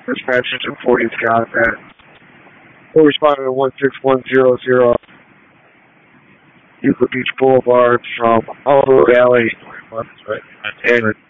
dispatcher 240 Scott at. We're responding to 16100 Euclid Beach Boulevard from Olive Valley. And